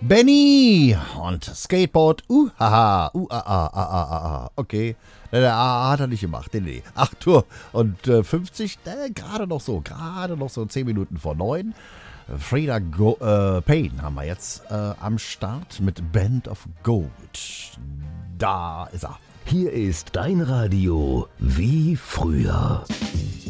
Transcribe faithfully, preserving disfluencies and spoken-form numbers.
Benny und Skateboard. Uh, haha. Uh, ah, ah, ah, ah, ah. ah. Okay. Äh, ah, hat er nicht gemacht. Nee, nee. acht Uhr und äh, fünfzig. Äh, gerade noch so. Gerade noch so zehn Minuten vor neun. Frida Go- äh, Payne haben wir jetzt äh, am Start mit Band of Gold. Da ist er. Hier ist dein Radio wie früher.